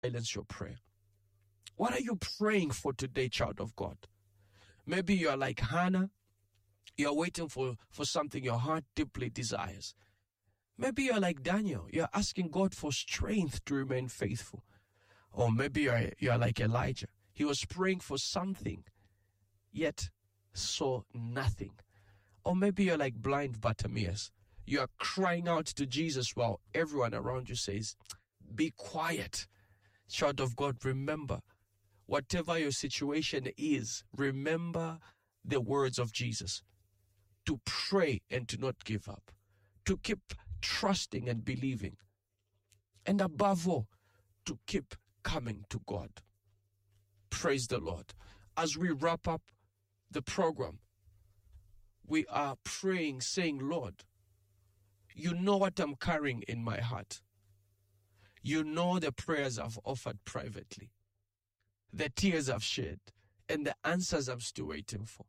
silence your prayer. What are you praying for today, child of God? Maybe you are like Hannah. You are waiting for something your heart deeply desires. Maybe you are like Daniel. You are asking God for strength to remain faithful. Or maybe you are like Elijah. He was praying for something, yet saw nothing. Or maybe you're like blind Bartimaeus. You are crying out to Jesus while everyone around you says, be quiet. Child of God, remember, whatever your situation is, remember the words of Jesus. To pray and to not give up. To keep trusting and believing. And above all, to keep coming to God. Praise the Lord. As we wrap up the program, we are praying, saying, Lord, you know what I'm carrying in my heart. You know the prayers I've offered privately, the tears I've shed, and the answers I'm still waiting for.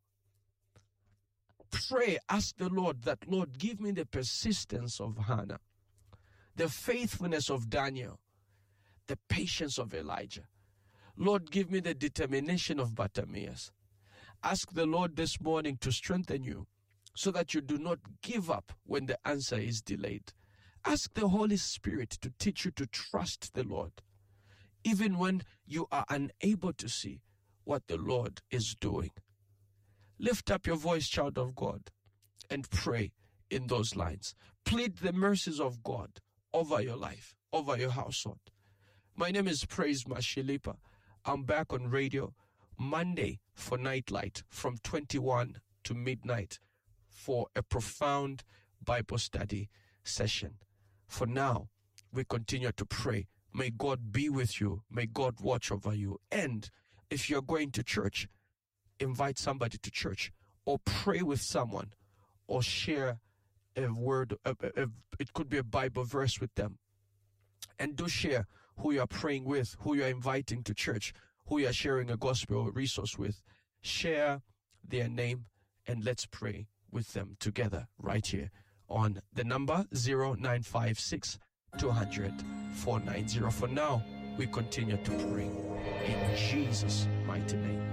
Pray, ask the Lord that, Lord, give me the persistence of Hannah, the faithfulness of Daniel, the patience of Elijah. Lord, give me the determination of Bartimaeus. Ask the Lord this morning to strengthen you so that you do not give up when the answer is delayed. Ask the Holy Spirit to teach you to trust the Lord, even when you are unable to see what the Lord is doing. Lift up your voice, child of God, and pray in those lines. Plead the mercies of God over your life, over your household. My name is Praise Mashilipa. I'm back on radio Monday for Nightlight from 21 to midnight for a profound Bible study session. For now, we continue to pray. May God be with you. May God watch over you. And if you're going to church, invite somebody to church or pray with someone or share a word. It could be a Bible verse with them. And do share who you are praying with, who you are inviting to church, who you are sharing a gospel resource with. Share their name and let's pray with them together right here on the number 0956 200 490. For now, we continue to pray in Jesus' mighty name.